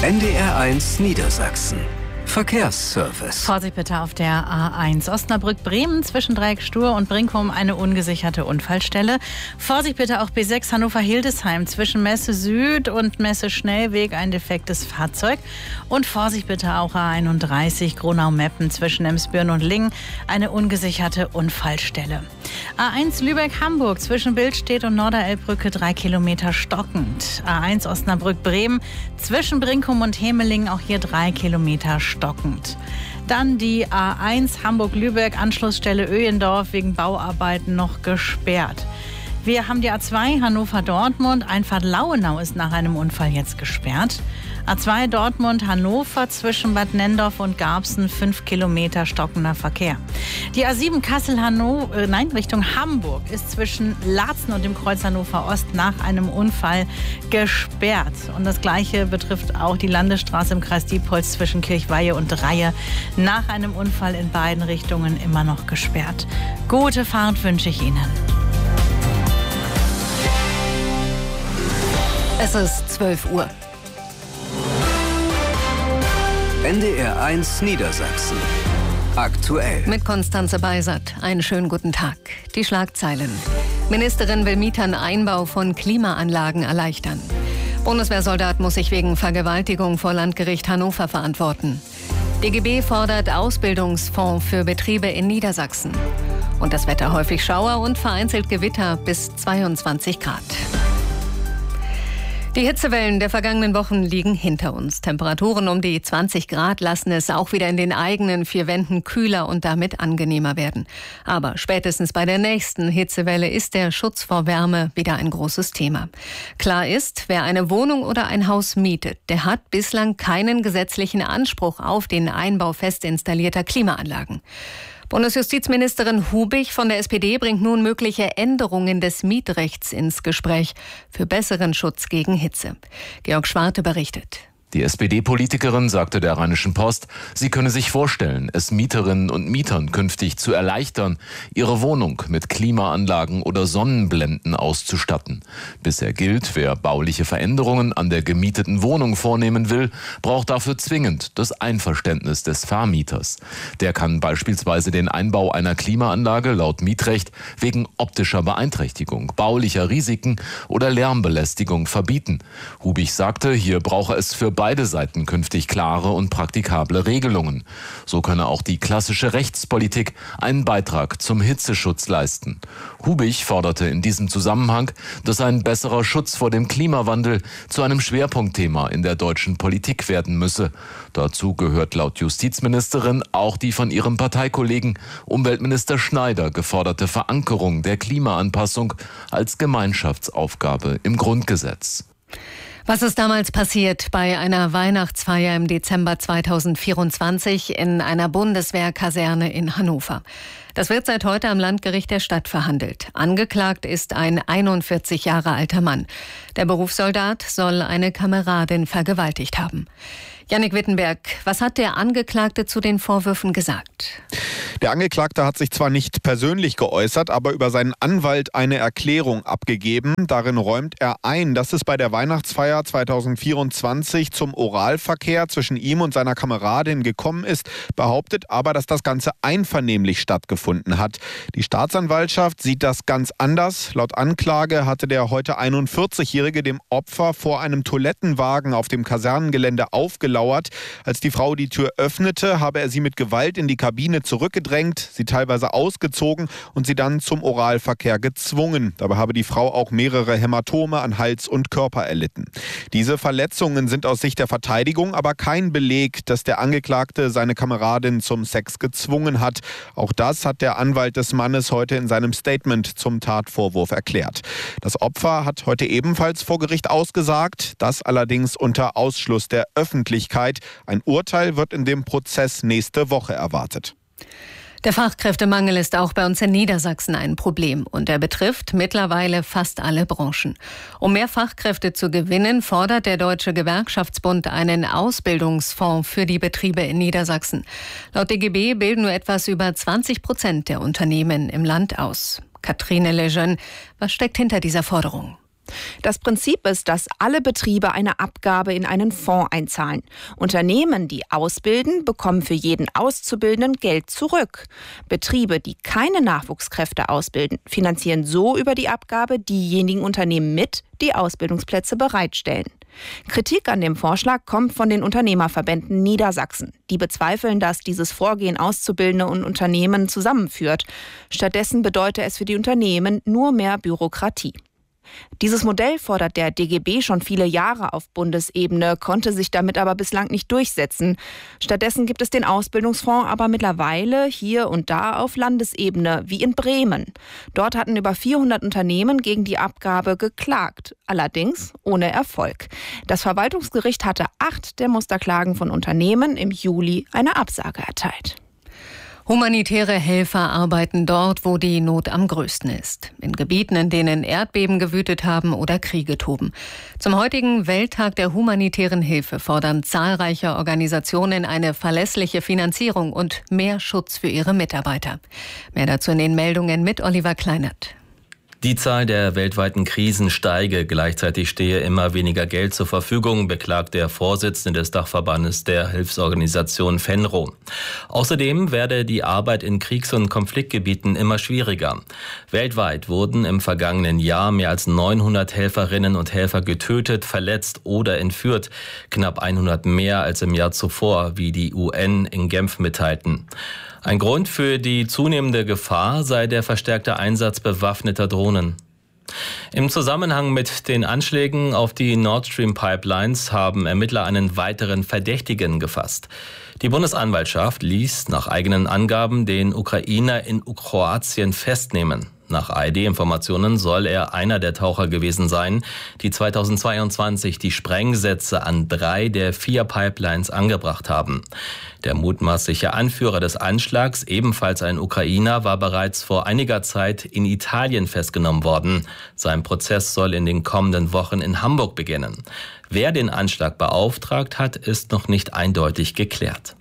NDR1 Niedersachsen. Verkehrsservice. Vorsicht bitte auf der A1 Osnabrück-Bremen zwischen Dreieck-Stur und Brinkum eine ungesicherte Unfallstelle. Vorsicht bitte auch B6 Hannover-Hildesheim zwischen Messe Süd und Messe Schnellweg ein defektes Fahrzeug. Und Vorsicht bitte auch A31 Gronau-Meppen zwischen Emsbirn und Lingen eine ungesicherte Unfallstelle. A1 Lübeck-Hamburg zwischen Billstedt und Norderelbbrücke 3 Kilometer stockend. A1 Osnabrück-Bremen zwischen Brinkum und Hemelingen auch hier 3 Kilometer stockend. Dann die A1 Hamburg-Lübeck, Anschlussstelle Öhendorf wegen Bauarbeiten noch gesperrt. Wir haben die A2 Hannover-Dortmund, Einfahrt Lauenau ist nach einem Unfall jetzt gesperrt. A2 Dortmund-Hannover zwischen Bad Nendorf und Garbsen 5 Kilometer stockender Verkehr. Die A7 Richtung Hamburg ist zwischen Laatzen und dem Kreuz Hannover Ost nach einem Unfall gesperrt. Und das Gleiche betrifft auch die Landesstraße im Kreis Diepholz zwischen Kirchweihe und Reihe. Nach einem Unfall in beiden Richtungen immer noch gesperrt. Gute Fahrt wünsche ich Ihnen. Es ist 12 Uhr. NDR1 Niedersachsen. Aktuell. Mit Konstanze Beisert. Einen schönen guten Tag. Die Schlagzeilen. Ministerin will Mietern Einbau von Klimaanlagen erleichtern. Bundeswehrsoldat muss sich wegen Vergewaltigung vor Landgericht Hannover verantworten. DGB fordert Ausbildungsfonds für Betriebe in Niedersachsen. Und das Wetter: häufig Schauer und vereinzelt Gewitter bis 22 Grad. Die Hitzewellen der vergangenen Wochen liegen hinter uns. Temperaturen um die 20 Grad lassen es auch wieder in den eigenen vier Wänden kühler und damit angenehmer werden. Aber spätestens bei der nächsten Hitzewelle ist der Schutz vor Wärme wieder ein großes Thema. Klar ist, wer eine Wohnung oder ein Haus mietet, der hat bislang keinen gesetzlichen Anspruch auf den Einbau fest installierter Klimaanlagen. Bundesjustizministerin Hubich von der SPD bringt nun mögliche Änderungen des Mietrechts ins Gespräch für besseren Schutz gegen Hitze. Georg Schwarte berichtet. Die SPD-Politikerin sagte der Rheinischen Post, sie könne sich vorstellen, es Mieterinnen und Mietern künftig zu erleichtern, ihre Wohnung mit Klimaanlagen oder Sonnenblenden auszustatten. Bisher gilt, wer bauliche Veränderungen an der gemieteten Wohnung vornehmen will, braucht dafür zwingend das Einverständnis des Vermieters. Der kann beispielsweise den Einbau einer Klimaanlage laut Mietrecht wegen optischer Beeinträchtigung, baulicher Risiken oder Lärmbelästigung verbieten. Hubich sagte, hier brauche es für beide Seiten künftig klare und praktikable Regelungen. So könne auch die klassische Rechtspolitik einen Beitrag zum Hitzeschutz leisten. Hubich forderte in diesem Zusammenhang, dass ein besserer Schutz vor dem Klimawandel zu einem Schwerpunktthema in der deutschen Politik werden müsse. Dazu gehört laut Justizministerin auch die von ihrem Parteikollegen Umweltminister Schneider geforderte Verankerung der Klimaanpassung als Gemeinschaftsaufgabe im Grundgesetz. Was ist damals passiert bei einer Weihnachtsfeier im Dezember 2024 in einer Bundeswehrkaserne in Hannover? Das wird seit heute am Landgericht der Stadt verhandelt. Angeklagt ist ein 41 Jahre alter Mann. Der Berufssoldat soll eine Kameradin vergewaltigt haben. Jannik Wittenberg, was hat der Angeklagte zu den Vorwürfen gesagt? Der Angeklagte hat sich zwar nicht persönlich geäußert, aber über seinen Anwalt eine Erklärung abgegeben. Darin räumt er ein, dass es bei der Weihnachtsfeier 2024 zum Oralverkehr zwischen ihm und seiner Kameradin gekommen ist, behauptet aber, dass das Ganze einvernehmlich stattgefunden hat. Die Staatsanwaltschaft sieht das ganz anders. Laut Anklage hatte der heute 41-Jährige dem Opfer vor einem Toilettenwagen auf dem Kasernengelände aufgelauert. Als die Frau die Tür öffnete, habe er sie mit Gewalt in die Kabine zurückgedrängt, sie teilweise ausgezogen und sie dann zum Oralverkehr gezwungen. Dabei habe die Frau auch mehrere Hämatome an Hals und Körper erlitten. Diese Verletzungen sind aus Sicht der Verteidigung aber kein Beleg, dass der Angeklagte seine Kameradin zum Sex gezwungen hat. Auch das hat der Anwalt des Mannes heute in seinem Statement zum Tatvorwurf erklärt. Das Opfer hat heute ebenfalls vor Gericht ausgesagt, das allerdings unter Ausschluss der Öffentlichkeit. Ein Urteil wird in dem Prozess nächste Woche erwartet. Der Fachkräftemangel ist auch bei uns in Niedersachsen ein Problem und er betrifft mittlerweile fast alle Branchen. Um mehr Fachkräfte zu gewinnen, fordert der Deutsche Gewerkschaftsbund einen Ausbildungsfonds für die Betriebe in Niedersachsen. Laut DGB bilden nur etwas über 20% der Unternehmen im Land aus. Katrine Lejeune, was steckt hinter dieser Forderung? Das Prinzip ist, dass alle Betriebe eine Abgabe in einen Fonds einzahlen. Unternehmen, die ausbilden, bekommen für jeden Auszubildenden Geld zurück. Betriebe, die keine Nachwuchskräfte ausbilden, finanzieren so über die Abgabe diejenigen Unternehmen mit, die Ausbildungsplätze bereitstellen. Kritik an dem Vorschlag kommt von den Unternehmerverbänden Niedersachsen. Die bezweifeln, dass dieses Vorgehen Auszubildende und Unternehmen zusammenführt. Stattdessen bedeute es für die Unternehmen nur mehr Bürokratie. Dieses Modell fordert der DGB schon viele Jahre auf Bundesebene, konnte sich damit aber bislang nicht durchsetzen. Stattdessen gibt es den Ausbildungsfonds aber mittlerweile hier und da auf Landesebene, wie in Bremen. Dort hatten über 400 Unternehmen gegen die Abgabe geklagt, allerdings ohne Erfolg. Das Verwaltungsgericht hatte 8 der Musterklagen von Unternehmen im Juli eine Absage erteilt. Humanitäre Helfer arbeiten dort, wo die Not am größten ist. In Gebieten, in denen Erdbeben gewütet haben oder Kriege toben. Zum heutigen Welttag der humanitären Hilfe fordern zahlreiche Organisationen eine verlässliche Finanzierung und mehr Schutz für ihre Mitarbeiter. Mehr dazu in den Meldungen mit Oliver Kleinert. Die Zahl der weltweiten Krisen steige, gleichzeitig stehe immer weniger Geld zur Verfügung, beklagt der Vorsitzende des Dachverbandes der Hilfsorganisation FENRO. Außerdem werde die Arbeit in Kriegs- und Konfliktgebieten immer schwieriger. Weltweit wurden im vergangenen Jahr mehr als 900 Helferinnen und Helfer getötet, verletzt oder entführt. Knapp 100 mehr als im Jahr zuvor, wie die UN in Genf mitteilten. Ein Grund für die zunehmende Gefahr sei der verstärkte Einsatz bewaffneter Drohnen. Im Zusammenhang mit den Anschlägen auf die Nord Stream Pipelines haben Ermittler einen weiteren Verdächtigen gefasst. Die Bundesanwaltschaft ließ nach eigenen Angaben den Ukrainer in Kroatien festnehmen. Nach ARD-Informationen soll er einer der Taucher gewesen sein, die 2022 die Sprengsätze an 3 der 4 Pipelines angebracht haben. Der mutmaßliche Anführer des Anschlags, ebenfalls ein Ukrainer, war bereits vor einiger Zeit in Italien festgenommen worden. Sein Prozess soll in den kommenden Wochen in Hamburg beginnen. Wer den Anschlag beauftragt hat, ist noch nicht eindeutig geklärt.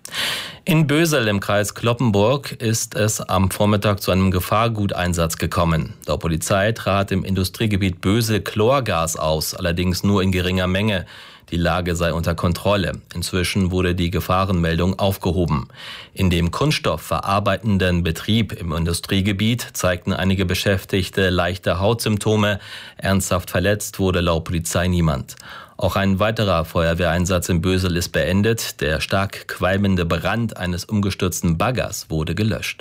In Bösel im Kreis Cloppenburg ist es am Vormittag zu einem Gefahrguteinsatz gekommen. Laut Polizei trat im Industriegebiet Bösel Chlorgas aus, allerdings nur in geringer Menge. Die Lage sei unter Kontrolle. Inzwischen wurde die Gefahrenmeldung aufgehoben. In dem kunststoffverarbeitenden Betrieb im Industriegebiet zeigten einige Beschäftigte leichte Hautsymptome. Ernsthaft verletzt wurde laut Polizei niemand. Auch ein weiterer Feuerwehreinsatz in Bösel ist beendet. Der stark qualmende Brand eines umgestürzten Baggers wurde gelöscht.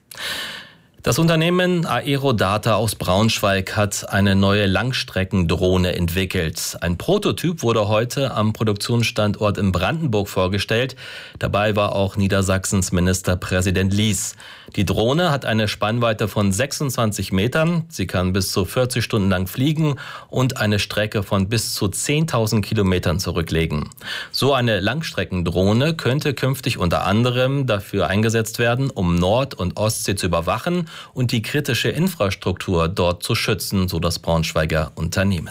Das Unternehmen Aerodata aus Braunschweig hat eine neue Langstreckendrohne entwickelt. Ein Prototyp wurde heute am Produktionsstandort in Brandenburg vorgestellt. Dabei war auch Niedersachsens Ministerpräsident Lies. Die Drohne hat eine Spannweite von 26 Metern. Sie kann bis zu 40 Stunden lang fliegen und eine Strecke von bis zu 10.000 Kilometern zurücklegen. So eine Langstreckendrohne könnte künftig unter anderem dafür eingesetzt werden, um Nord- und Ostsee zu überwachen und die kritische Infrastruktur dort zu schützen, so das Braunschweiger Unternehmen.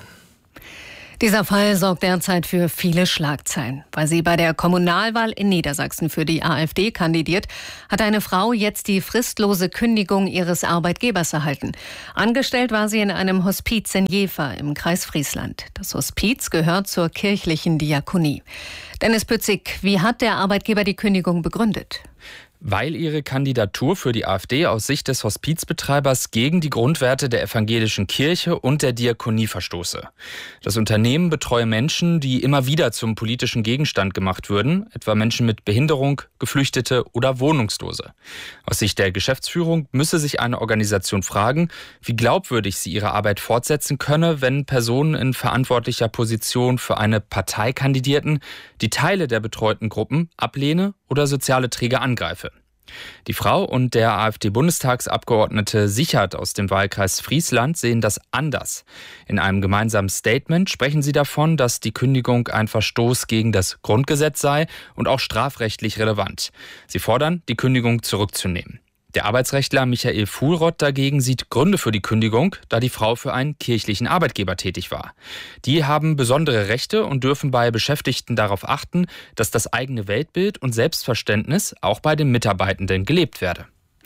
Dieser Fall sorgt derzeit für viele Schlagzeilen. Weil sie bei der Kommunalwahl in Niedersachsen für die AfD kandidiert, hat eine Frau jetzt die fristlose Kündigung ihres Arbeitgebers erhalten. Angestellt war sie in einem Hospiz in Jever im Kreis Friesland. Das Hospiz gehört zur kirchlichen Diakonie. Dennis Pützig, wie hat der Arbeitgeber die Kündigung begründet? Weil ihre Kandidatur für die AfD aus Sicht des Hospizbetreibers gegen die Grundwerte der evangelischen Kirche und der Diakonie verstoße. Das Unternehmen betreue Menschen, die immer wieder zum politischen Gegenstand gemacht würden, etwa Menschen mit Behinderung, Geflüchtete oder Wohnungslose. Aus Sicht der Geschäftsführung müsse sich eine Organisation fragen, wie glaubwürdig sie ihre Arbeit fortsetzen könne, wenn Personen in verantwortlicher Position für eine Partei kandidierten, die Teile der betreuten Gruppen ablehne oder soziale Träger angreife. Die Frau und der AfD-Bundestagsabgeordnete Sichert aus dem Wahlkreis Friesland sehen das anders. In einem gemeinsamen Statement sprechen sie davon, dass die Kündigung ein Verstoß gegen das Grundgesetz sei und auch strafrechtlich relevant. Sie fordern, die Kündigung zurückzunehmen. Der Arbeitsrechtler Michael Fuhlrott dagegen sieht Gründe für die Kündigung, da die Frau für einen kirchlichen Arbeitgeber tätig war. Die haben besondere Rechte und dürfen bei Beschäftigten darauf achten, dass das eigene Weltbild und Selbstverständnis auch bei den Mitarbeitenden gelebt werde.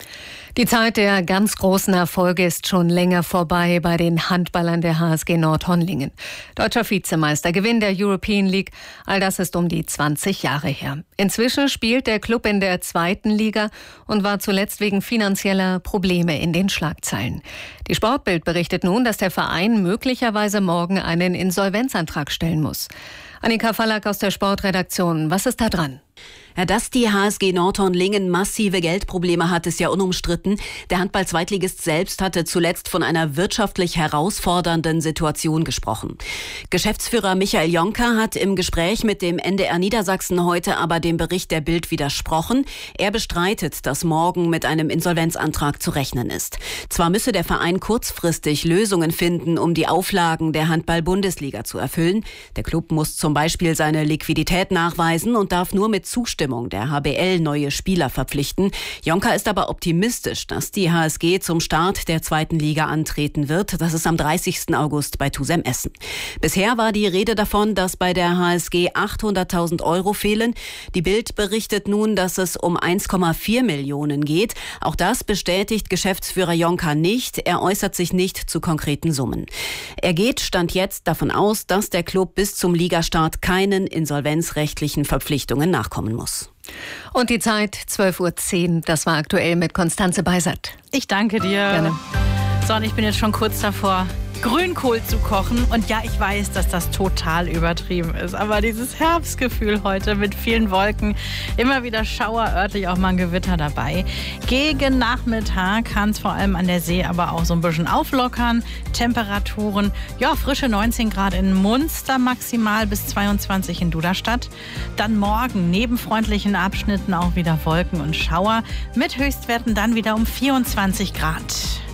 Die Zeit der ganz großen Erfolge ist schon länger vorbei bei den Handballern der HSG Nordhornlingen. Deutscher Vizemeister, Gewinn der European League, all das ist um die 20 Jahre her. Inzwischen spielt der Klub in der 2. Liga und war zuletzt wegen finanzieller Probleme in den Schlagzeilen. Die Sportbild berichtet nun, dass der Verein möglicherweise morgen einen Insolvenzantrag stellen muss. Annika Fallack aus der Sportredaktion, was ist da dran? Ja, dass die HSG Nordhornlingen massive Geldprobleme hat, ist ja unumstritten. Der Handball-Zweitligist selbst hatte zuletzt von einer wirtschaftlich herausfordernden Situation gesprochen. Geschäftsführer Michael Jonker hat im Gespräch mit dem NDR Niedersachsen heute aber dem Bericht der Bild widersprochen. Er bestreitet, dass morgen mit einem Insolvenzantrag zu rechnen ist. Zwar müsse der Verein kurzfristig Lösungen finden, um die Auflagen der Handball-Bundesliga zu erfüllen. Der Klub muss zum Beispiel seine Liquidität nachweisen und darf nur mit Zustimmung der HBL neue Spieler verpflichten. Jonker ist aber optimistisch, dass die HSG zum Start der 2. Liga antreten wird. Das ist am 30. August bei Tusem Essen. Bisher war die Rede davon, dass bei der HSG 800.000 Euro fehlen. Die Bild berichtet nun, dass es um 1,4 Millionen geht. Auch das bestätigt Geschäftsführer Jonker nicht. Er äußert sich nicht zu konkreten Summen. Er geht Stand jetzt davon aus, dass der Klub bis zum Ligastart keinen insolvenzrechtlichen Verpflichtungen nachkommen muss. Und die Zeit 12:10 Uhr, das war aktuell mit Konstanze Beisert. Ich danke dir. Gerne. So, und ich bin jetzt schon kurz davor, Grünkohl zu kochen. Und ja, ich weiß, dass das total übertrieben ist. Aber dieses Herbstgefühl heute mit vielen Wolken, immer wieder Schauer, örtlich auch mal ein Gewitter dabei. Gegen Nachmittag kann es vor allem an der See aber auch so ein bisschen auflockern. Temperaturen, ja, frische 19 Grad in Munster, maximal bis 22 in Duderstadt. Dann morgen neben freundlichen Abschnitten auch wieder Wolken und Schauer. Mit Höchstwerten dann wieder um 24 Grad.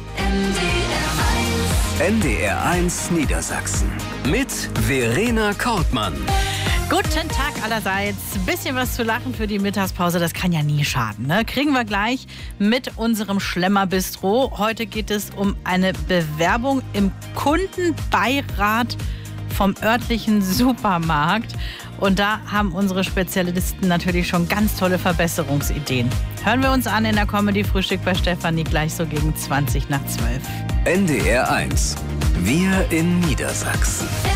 NDR1 Niedersachsen mit Verena Kortmann. Guten Tag allerseits. Bisschen was zu lachen für die Mittagspause, das kann ja nie schaden, ne? Kriegen wir gleich mit unserem Schlemmerbistro. Heute geht es um eine Bewerbung im Kundenbeirat vom örtlichen Supermarkt. Und da haben unsere Spezialisten natürlich schon ganz tolle Verbesserungsideen. Hören wir uns an in der Comedy Frühstück bei Stefanie gleich so gegen 20 nach 12. NDR1. Wir in Niedersachsen.